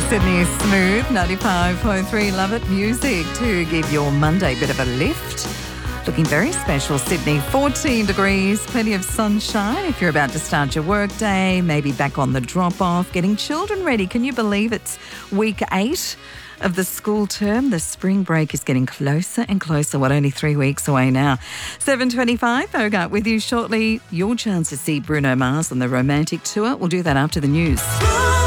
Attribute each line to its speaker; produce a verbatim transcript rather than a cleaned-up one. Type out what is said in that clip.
Speaker 1: Sydney is smooth, ninety-five point three. Love it. Music to give your Monday a bit of a lift. Looking very special, Sydney. fourteen degrees, plenty of sunshine if you're about to start your work day, maybe back on the drop-off, getting children ready. Can you believe it's week eight of the school term? The spring break is getting closer and closer. What, only three weeks away now. seven twenty-five, Bogart with you shortly. Your chance to see Bruno Mars on the Romantic Tour. We'll do that after the news.